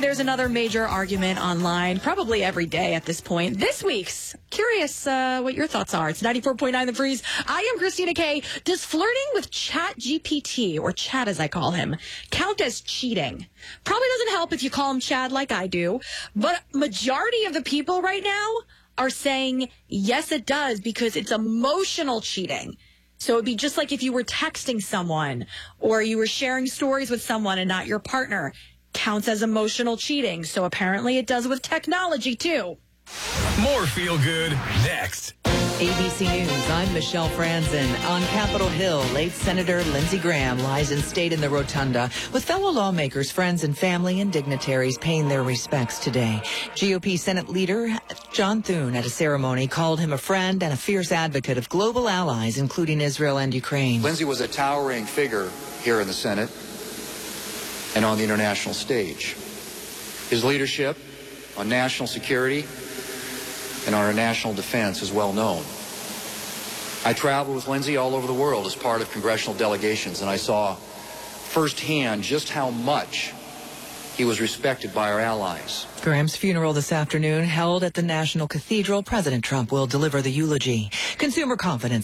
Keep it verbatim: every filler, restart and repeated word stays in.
there's another major argument online, probably every day at this point. This week's, curious uh, what your thoughts are. It's ninety-four point nine The Breeze. I am Christina Kay. Does flirting with Chat G P T, or Chad as I call him, count as cheating? Probably doesn't help if you call him Chad like I do, but majority of the people right now are saying, yes, it does, because it's emotional cheating. So it'd be just like if you were texting someone or you were sharing stories with someone and not your partner. Counts as emotional cheating. So apparently it does with technology, too. More Feel Good next. A B C News, I'm Michelle Franzen. On Capitol Hill, late Senator Lindsey Graham lies in state in the rotunda with fellow lawmakers, friends, and family and dignitaries paying their respects today. G O P Senate leader John Thune at a ceremony called him a friend and a fierce advocate of global allies, including Israel and Ukraine. Lindsey was a towering figure here in the Senate and on the international stage. His leadership on national security and our national defense is well known. I traveled with Lindsey all over the world as part of congressional delegations, and I saw firsthand just how much he was respected by our allies. Graham's funeral this afternoon held at the National Cathedral. President Trump will deliver the eulogy. Consumer confidence